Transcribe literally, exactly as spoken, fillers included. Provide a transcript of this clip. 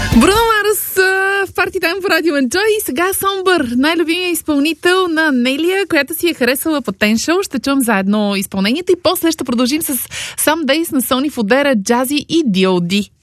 Бруно Марс в Парти Тайм по Радио Enjoy и сега Somber, най-любимия изпълнител на Нелия, която си е харесала Potential. Ще чуем заедно изпълнението и после ще продължим с Some Days на Сони Фодера, Джази и ди о ди.